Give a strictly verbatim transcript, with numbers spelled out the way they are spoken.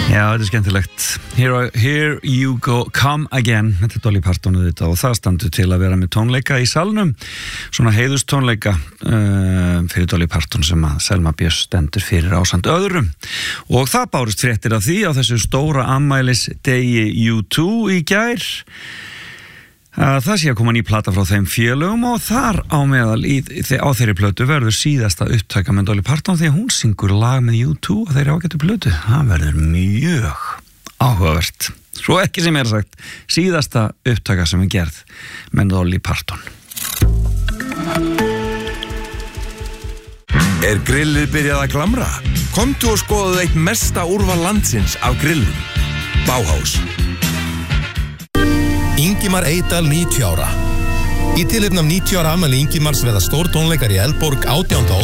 Já, þetta er skemmtilegt. Here, here you go, come again. Þetta er Dolly Parton þetta, og það standur til að vera með tónleika í salnum. Svona heiðustónleika uh, fyrir Dolly Parton sem að Selma Björns stendur fyrir ásamt öðrum. Og það bárust fréttir af því á þessu stóra afmælis degi U two í gær. Að það sé að koma ný plata frá þeim félögum og þar á meðal í, á þeirri plötu verður síðasta upptaka með Dolly Parton því að hún syngur lag með U two og þeirri ágættu plötu. Það verður mjög áhugavert. Svo ekki sem er sagt, síðasta upptaka sem er gerð með Dolly Parton. Er grillið byrjað að glamra? Komdu og skoðuðu eitt mesta úrval landsins af grillum. Bauhaus. Ingimar Eydal níutíu ára. Í tilefni af níutíu ára afmæli Ingimars verða stór tónleikar í Eldborg átjánda